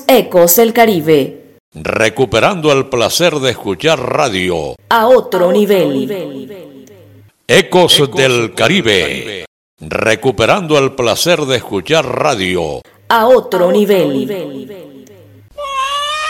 Ecos del Caribe. Recuperando el placer de escuchar radio A otro nivel. Ecos del Caribe. Recuperando el placer de escuchar radio A otro nivel.